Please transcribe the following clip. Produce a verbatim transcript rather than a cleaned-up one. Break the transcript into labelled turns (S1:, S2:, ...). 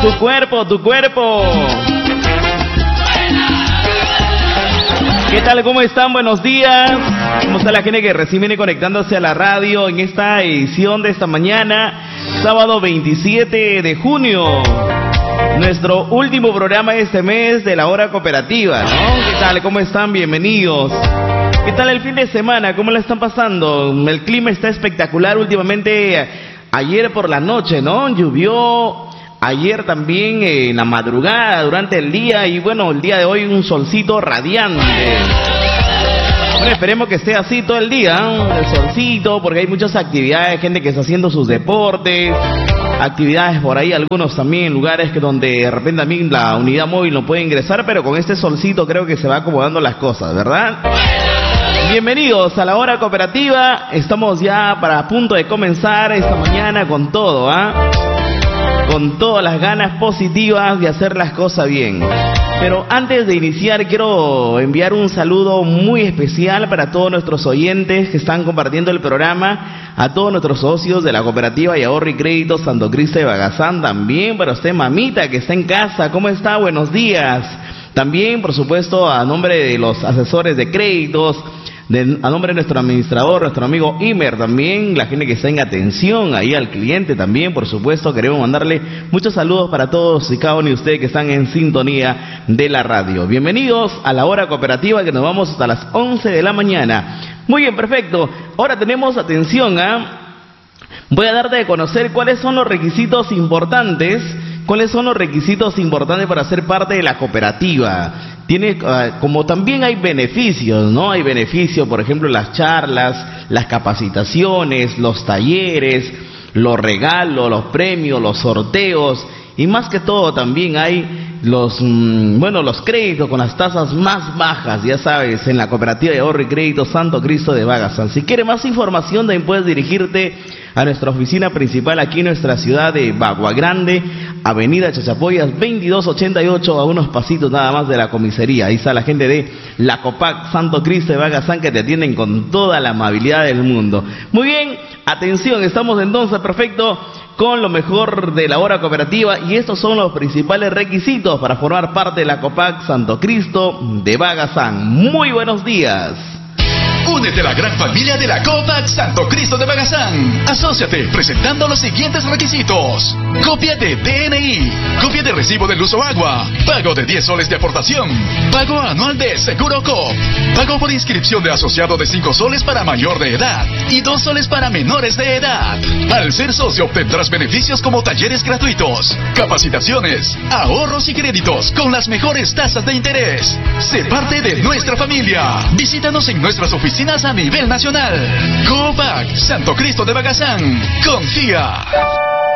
S1: Tu cuerpo, tu cuerpo. ¿Qué tal? ¿Cómo están? Buenos días. ¿Cómo está la gente que recién viene conectándose a la radio en esta edición de esta mañana? Sábado veintisiete de junio. Nuestro último programa de este mes de la hora cooperativa, ¿no? ¿Qué tal? ¿Cómo están? Bienvenidos. ¿Qué tal el fin de semana? ¿Cómo la están pasando? El clima está espectacular últimamente. Ayer por la noche, ¿no? Llovió. Ayer también en la madrugada, durante el día, y bueno, el día de hoy un solcito radiante. Bueno, esperemos que esté así todo el día, ¿eh? El solcito, porque hay muchas actividades, gente que está haciendo sus deportes, actividades por ahí, algunos también en lugares que donde de repente también la unidad móvil no puede ingresar, pero con este solcito creo que se va acomodando las cosas, ¿verdad? Bienvenidos a la hora cooperativa, estamos ya para a punto de comenzar esta mañana con todo, ¿ah? ¿eh? Con todas las ganas positivas de hacer las cosas bien. Pero antes de iniciar quiero enviar un saludo muy especial para todos nuestros oyentes que están compartiendo el programa, a todos nuestros socios de la cooperativa de ahorro y crédito Santo Cristo de Bagazán, también para usted mamita que está en casa, ¿cómo está? Buenos días. También, por supuesto, a nombre de los asesores de créditos, De, a nombre de nuestro administrador, nuestro amigo Imer, también la gente que está en atención ahí al cliente también, por supuesto, queremos mandarle muchos saludos para todos y cada uno de ustedes que están en sintonía de la radio. Bienvenidos a la hora cooperativa, que nos vamos hasta las once de la mañana. Muy bien, perfecto. Ahora tenemos atención, ¿ah? ¿eh? Voy a darte a conocer cuáles son los requisitos importantes, cuáles son los requisitos importantes para ser parte de la cooperativa. Tiene, uh, como también hay beneficios, ¿no? Hay beneficios, por ejemplo, las charlas, las capacitaciones, los talleres, los regalos, los premios, los sorteos, y más que todo también hay los, mmm, bueno, los créditos con las tasas más bajas, ya sabes, en la cooperativa de ahorro y crédito Santo Cristo de Bagazán. Si quieres más información, también puedes dirigirte a nuestra oficina principal aquí en nuestra ciudad de Bagua Grande, Avenida Chachapoyas veintidós ochenta y ocho, a unos pasitos nada más de la comisaría. Ahí está la gente de la Copac Santo Cristo de Bagazán, que te atienden con toda la amabilidad del mundo. Muy bien, atención, estamos entonces perfecto con lo mejor de la hora cooperativa, y estos son los principales requisitos para formar parte de la Copac Santo Cristo de Bagazán. Muy buenos días.
S2: Únete a la gran familia de la Copac Santo Cristo de Bagazán. Asóciate presentando los siguientes requisitos: copia de D N I, copia de recibo del uso agua, pago de diez soles de aportación, pago anual de Seguro C O P, pago por inscripción de asociado de cinco soles para mayor de edad y dos soles para menores de edad. Al ser socio obtendrás beneficios como talleres gratuitos, capacitaciones, ahorros y créditos con las mejores tasas de interés. Sé parte de nuestra familia. Visítanos en nuestras oficinas a nivel nacional. Copac Santo Cristo de Bagazán. Confía.